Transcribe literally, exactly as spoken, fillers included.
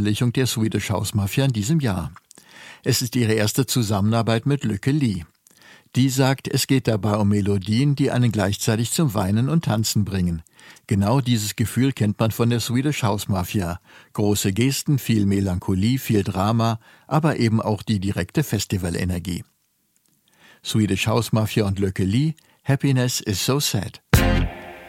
Veröffentlichung der Swedish House Mafia in diesem Jahr. Es ist ihre erste Zusammenarbeit mit Lykke Li. Die sagt, es geht dabei um Melodien, die einen gleichzeitig zum Weinen und Tanzen bringen. Genau dieses Gefühl kennt man von der Swedish House Mafia. Große Gesten, viel Melancholie, viel Drama, aber eben auch die direkte Festivalenergie. Swedish House Mafia und Lykke Li, Happiness is so sad.